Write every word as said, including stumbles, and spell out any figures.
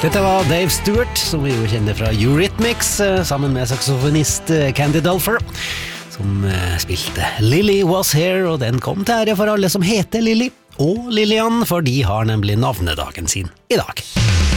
Dette var Dave Stewart, som vi jo kjenner fra Eurythmics, sammen med saksofonist Candy Dulfer, som spilte Lily Was Here, og den kom til ære for alle som heter Lily og Lillian, for de har nemlig navnedagen sin i dag.